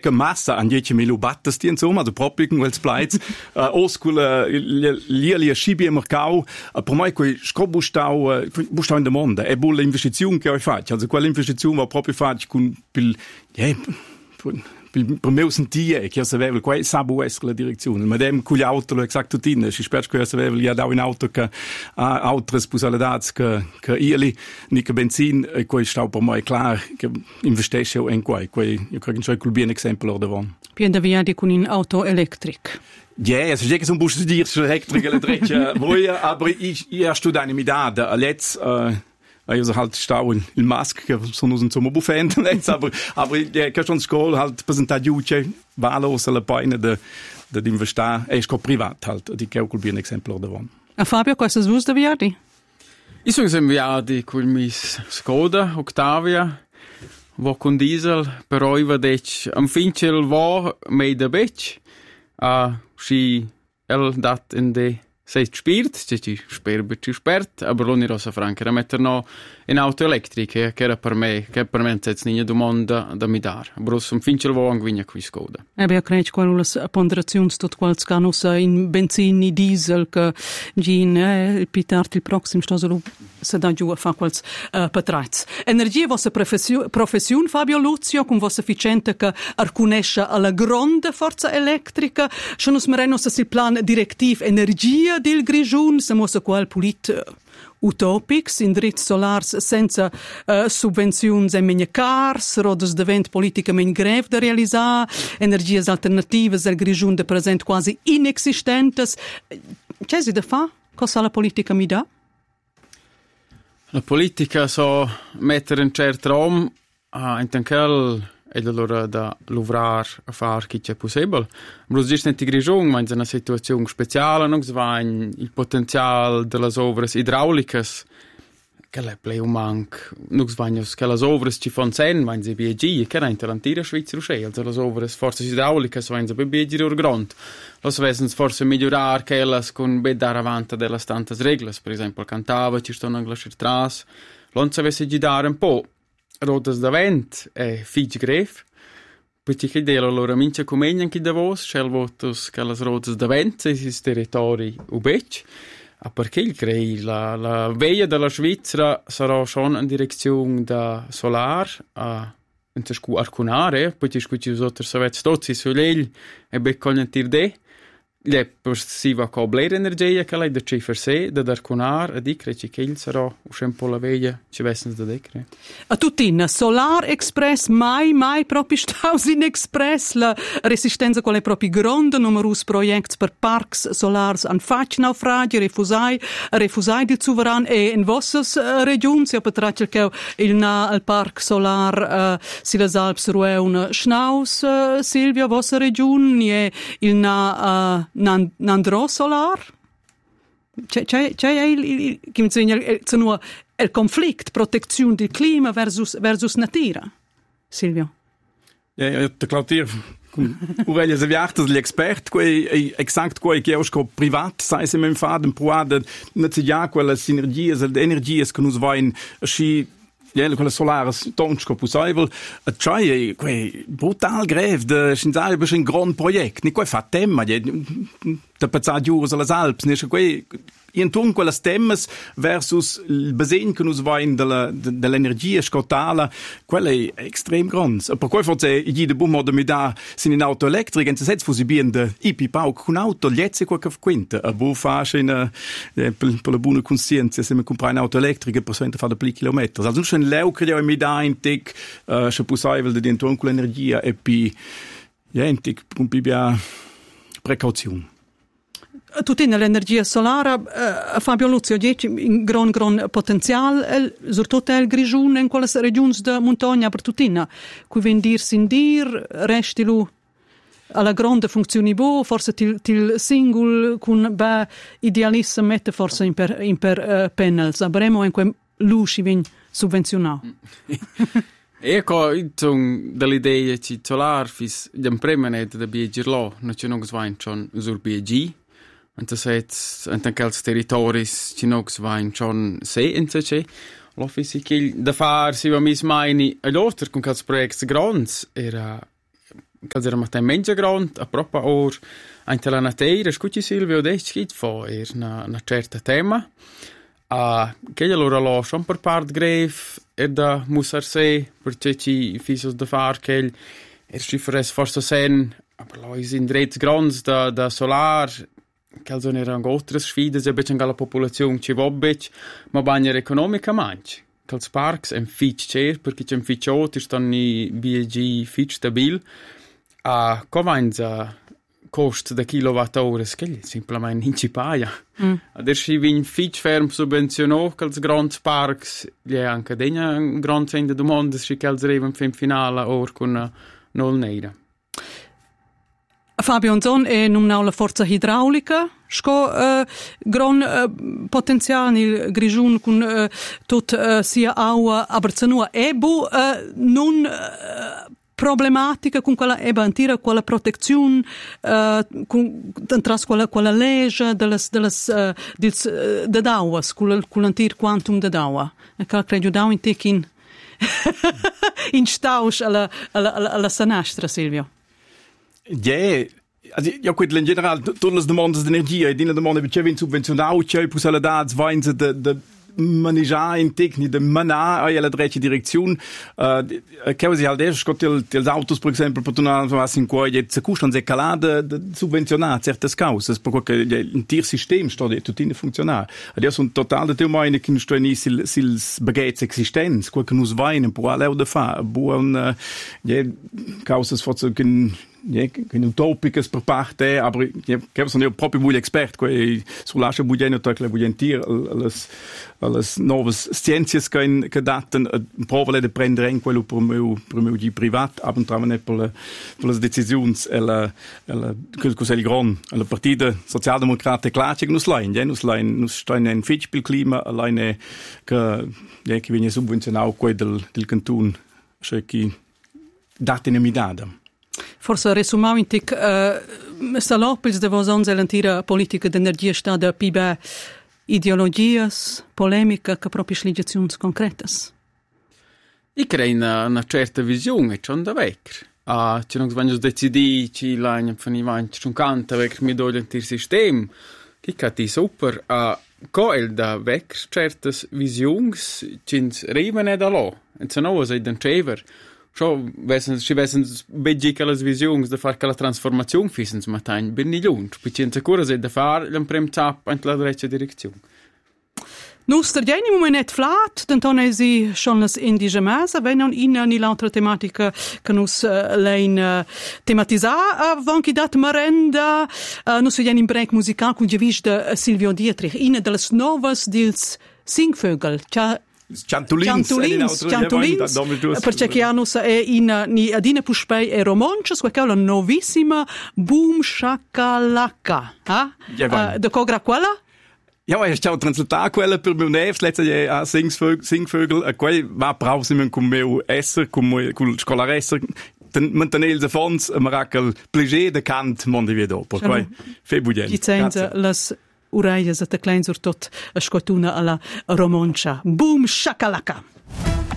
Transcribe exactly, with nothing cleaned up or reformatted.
che massa an dieci mila battesti insomma, also proprio con quels plaits, uh, oscula lì lì scibi e mercau, uh, per me quei scobustau, uh, bustau in de mondo, è bulla investizione che ho fatto, also quella investizione va proprio fatta con pil, yeah, per me sentire che io sapevo qual sabu essere la direzione, ma dem con gli auto lo esatto tin, si spero che io sapevo ja da un auto che ha altre possibilità che che io lì ni che benzin e quel stau per me klar che investisce in quai, quei io credo che c'è un esempio davon. Pienda via di con un auto elettric. Ja, yeah, also ich denke so ein Bus studiert schon Elektrik elektrisch, wo ja, aber ich ich studiere mit da, jetzt äh also halt stau il mask che sono un insomma buffendo aber aber der che schon school halt presentare giuce valos alla paina de de investare e sco privat halt di che un un esempio davon. A Fabio cosa svus da viadi? I sono inviati con mis Skoda Octavia vo con diesel però i vadec am fincel vo mei da bec a si el dat in de sei spirt, ci ci sperbe ci spert, aber lo ni rosa franca, da metter no in auto elettriche, che era per me, che per me non è domanda da mi dar. Aber un fincel vo angvigna qui Skoda. E beh, credo che quelle ponderazioni tot quals canus in benzini, diesel, che gin, eh, pitart il prossimo stasero se da giù a fa quals uh, patrats. Energia vostra professione, Fabio Luzio, con vostra efficiente che arcunesce alla grande forza elettrica, sono smereno se il plan direttiv energia del Grigiun, se mossa qual polit utopics, in dritts solars senza uh, subvenzioni e meni cars, rodes devent politica men greve da realizzare, energies alternative del Grigiun de present quasi inexistentes. C'è si da fa? Cosa la politica mi dà? La politica so mettere in certo rom uh, in tanquel e allora da luvrar a far che c'è possibile. Ma lo dice in Grigiun, ma in una situazione speciale, non va in il potenziale delle opere idrauliche che le play un manc, non va in che le opere ci fanno sen, ma in B G, che era in l'antica Svizzera uscì, also le opere forse idrauliche sono in B G ur grond. Lo svesen forse migliorare che le con bedar avanti delle stanze regole, per esempio cantava, ci stanno a glasciare tras, non si avesse girare un po'. Rodas davent e fig gref, perché che della loro mince comegnan chi da vos, scel votos che las rodas davent se sis territori ubec, a perché il crei la la veia della Svizzera sarà schon in direzione da solar a in scu arcunare, perché scuci usotto savets tozzi sulel e beccognantir de le persiva cobler energia che lei da cifra se da arcunar e di creci che il sarà un po' la veia ci vessens da decre. A tutina Solar Express mai mai proprio Stausin Express la resistenza quale proprio grande numerus projects per parks solars an fac naufragi refusai refusai di soveran e in vossas uh, regions ja patracel che il na al park solar uh, si las Alps rueuna schnaus uh, Silvia vossa region e il na uh, Nan, Nandro solar? C'è, c'è, c'è il, il, il, il, il, il conflitto, protezione del clima versus, versus natura, Silvio? Ja, ja, der Claudier, Urelia Saviartas, gli esperti, quei, esatto, quei che ho privat, sai se mi fa, provare, non c'è già quelle sinergie, le energie che noi vogliamo, sci, ja, quella solare tonsko possibile, cioè quei brutal greve de scienziati per un gran project, ni quei fa tema, da passare giù sulle Alps, ne quei intorno quelle stemmes versus il bassin che noi vogliamo della dell'energia scottale, quella è extrem grande. Per cui forse i di buon modo mi dà sin in auto elettriche, e se setz fosse bien de ipi pau con auto, liezze qualche quinta, a bu fasce in per la buona coscienza se mi comprai un'auto elettrica per cento fa da pli chilometri. Also schon leu che io mi dà in tic, se possibile di intorno con l'energia e pi ja in tic un pibia precauzione. Tutina l'energia solare, uh, Fabio Luzio, dice un gran, gran potenziale, soprattutto il Grigiun in quelle regioni di montagna, per tutina, qui vendir sin dir, resti lu alla grande funzione bo, forse til, til singol, con ba idealista mette forse in per, in per uh, panels, avremo in quel luci vien subvenzionato. Ecco, dall'idea ci solar, fis, gli premenet da B G lo, non c'è non svain schon sur B G, und das heißt, in den ganzen Territorien ci noch vain schon sehen zu che. Lo fisi che da far si va mis maini all'altro con quels projects grands era che era matem mengia grond, a proprio or, anche la nateira, scucci Silvio, deci schit fo, er una, una certa tema. Uh, che allora lo son per part grave, er da musarsei, perché ci fisos da far, che er schifres forse sen, aber lo is in drets grands da, da solar, che sono erano altre sfide, se becen la popolazione ci vobbec, ma bagner economica manch. Che els parcs en fitch cer, perché c'è un fitch ot, stanno i B E G fitch stabil, a uh, covanza cost da kilowattora, che semplicemente non ci paia. Mm. Adesso vi in fitch ferm subvencionò che els grandi parcs, gli è anche degna un gran sende domande, se che els reven fin finale or con uh, nol neira. Fabio Anzon è nominato la forza idraulica, sco uh, gran uh, potenziale nel grigiun con uh, tot uh, sia acqua a Barcelona e bu uh, non uh, problematica con quella e bantira quella protezione uh, con tras quella quella legge delle delle uh, dils uh, de dauas con con l'antir quantum de daua e che credo dau in tekin in staus alla alla alla sanastra Silvio. Ja, also ja gut, in general tutte le domande di energia e di domande che vengono subvenzionate, c'è possibilità di venire de de maneggiare in tecnica, di manare alla dritta direzione. Uh, che si adesso scottel els autos per esempio per una was in cui jetzt costano se calade subventionare certe cause perché il tir sistema sta tutto in funzionare. Adesso un totale de meine che sto in sil sil bagets existenz, quel che nos vain può alle da fa, buon ja causes forse che ja, che utopicas per parte, aber ja, che sono io proprio muy expert, que sull'ascia bugieno tocla bugentir alles alles novas scienzias che che daten provale de prendere in quello per meu per meu di privat, aber tramane per le per le decisions e la la quel cos'è il gran la partita socialdemocrate classic nus line, ja nus line nus stein ein Fitchspiel klima alleine che ja che viene subvenzionato quel del del canton, cioè che date in midada. Forse resumau in tic uh, salopils de vos onze l'antira politica d'energia sta da piba ideologias, polemica, che proprio legislazioni concretas. Io credo una, una certa visione, c'è da vecchio. Uh, ci non sbaglio decidi, ci l'hanno finito, ci non canta, vecchio mi doglie il sistema, che cati super. Uh, Coel da vecchio certe visioni, ci arrivano da là, e se no sei dan cever. Schon, wenn sie wissen, begge che le visioni da fare che la trasformazione fissens matain ben ni lunch, perché in cura se da fare l'un prem tap in la dritta direzione. Nus tergeni moment flat, d'antone si schon las indige mesa, wenn non in ni l'altra tematica che nus uh, lein uh, tematisa, uh, vanchi dat marenda, uh, nus tergeni in break musical con gevis de uh, Silvio Dietrich, ina delles novas dils Singvögel, cia Ciantolins, Ciantolins, Ciantolins, perché che hanno è in ni adine puspei e romonches, quella è la novissima Boom Shakalaka, ah? Uh, de cogra quella? Ja, ich habe translatar quella per meu nevs, letzte a Singvögel, a quei va brausimen con meu esser, con meu con scolaresser, ten mantenel de fons, a miracle plaisir de cant mondi vie dopo, quei fe budien. Licenza las Uraias a te klein tot a scotuna alla romoncia. Boom shakalaka!